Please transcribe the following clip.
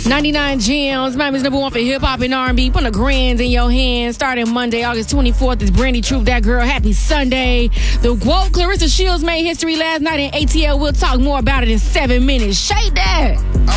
99 Gems, Miami's number one for hip-hop and R&B. Put the grands in your hands. Starting Monday, August 24th, is Brandy Troop, That Girl. Happy Sunday. The quote, Clarissa Shields made history last night in ATL. We'll talk more about it in 7 minutes. Shake that.